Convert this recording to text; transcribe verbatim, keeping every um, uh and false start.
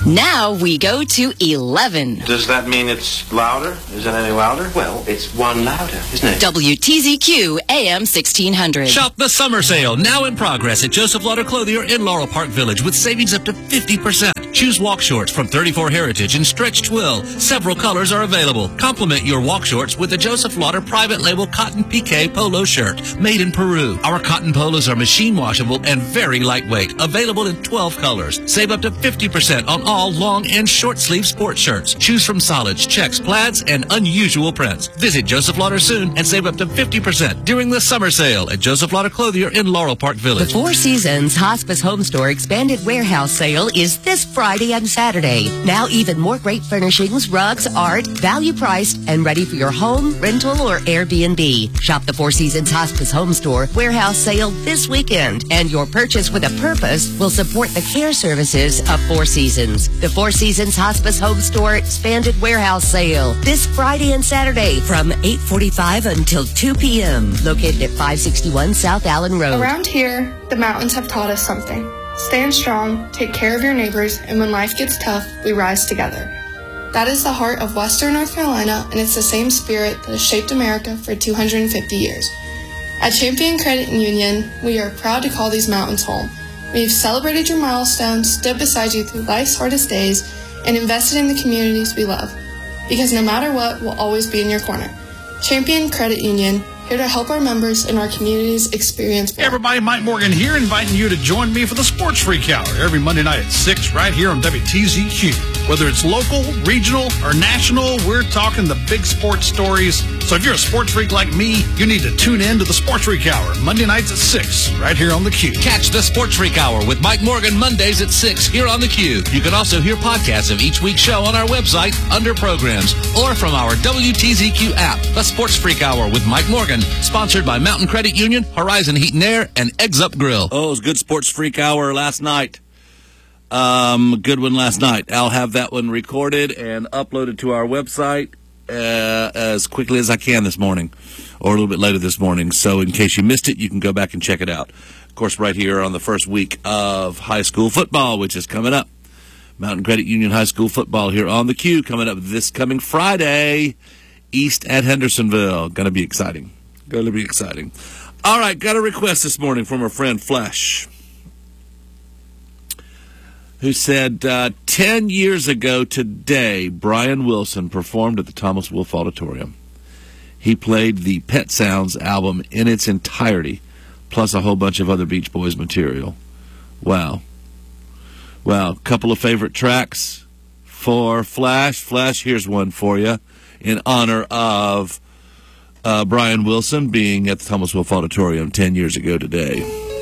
Now we go to eleven. Does that mean it's louder? Is it any louder? Well, it's one louder, isn't it? W T Z Q A M sixteen hundred. Shop the summer sale, now in progress at Joseph Lauder Clothier in Laurel Park Village with savings up to fifty percent. Choose walk shorts from thirty-four Heritage in stretch twill. Several colors are available. Complement your walk shorts with the Joseph Lauder private label cotton P K polo shirt made in Peru. Our cotton polos are machine washable and very lightweight. Available in twelve colors. Save up to fifty percent on all long and short sleeve sports shirts. Choose from solids, checks, plaids, and unusual prints. Visit Joseph Lauder soon and save up to fifty percent during the summer sale at Joseph Lauder Clothier in Laurel Park Village. The Four Seasons Hospice Home Store expanded warehouse sale is this Friday and Saturday. Now even more great furnishings, rugs, art, value priced, and ready for your home, rental, or Airbnb. Shop the Four Seasons Hospice Home Store warehouse sale this weekend, and your purchase with a purpose will support the care services of Four Seasons. The Four Seasons Hospice Home Store expanded warehouse sale this Friday and Saturday from eight forty-five until two p.m. Located at five sixty-one South Allen Road. Around here, the mountains have taught us something. Stand strong, take care of your neighbors, and when life gets tough, we rise together. That is the heart of Western North Carolina, and it's the same spirit that has shaped America for two hundred fifty years. At Champion Credit Union, we are proud to call these mountains home. We've celebrated your milestones, stood beside you through life's hardest days, and invested in the communities we love. Because no matter what, we'll always be in your corner. Champion Credit Union, here to help our members and our communities experience more. Hey everybody, Mike Morgan here, inviting you to join me for the Sports Freak Hour every Monday night at six right here on W T Z Q. Whether it's local, regional, or national, we're talking the big sports stories. So if you're a sports freak like me, you need to tune in to the Sports Freak Hour Monday nights at six right here on the Q. Catch the Sports Freak Hour with Mike Morgan Mondays at six here on the Q. You can also hear podcasts of each week's show on our website under programs or from our W T Z Q app. The Sports Freak Hour with Mike Morgan, sponsored by Mountain Credit Union, Horizon Heat and Air, and Eggs Up Grill. Oh, it was a good Sports Freak Hour last night. Um, good one last night. I'll have that one recorded and uploaded to our website uh, as quickly as I can this morning, or a little bit later this morning. So in case you missed it, you can go back and check it out. Of course, right here on the first week of high school football, which is coming up. Mountain Credit Union High School football here on the Q, coming up this coming Friday, East at Hendersonville. Going to be exciting. Going to be exciting. All right, got a request this morning from our friend Flesh, who said, uh, ten years ago today, Brian Wilson performed at the Thomas Wolfe Auditorium. He played the Pet Sounds album in its entirety, plus a whole bunch of other Beach Boys material. Wow. Wow, a couple of favorite tracks for Flash. Flash, here's one for you in honor of uh, Brian Wilson being at the Thomas Wolfe Auditorium ten years ago today.